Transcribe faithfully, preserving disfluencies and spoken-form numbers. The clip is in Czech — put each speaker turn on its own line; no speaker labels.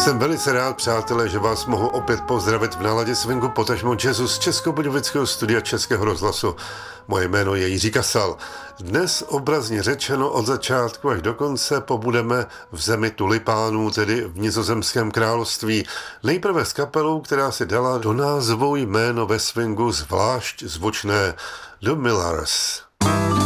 Jsem velice rád, přátelé, že vás mohu opět pozdravit v náladě swingu potažmo jazzu z Českobudějovického studia Českého rozhlasu. Moje jméno je Jiří Kasal. Dnes obrazně řečeno od začátku až do konce pobudeme v zemi tulipánů, tedy v Nizozemském království. Nejprve s kapelou, která si dala do názvu jméno ve swingu zvlášť zvučné, The Millers.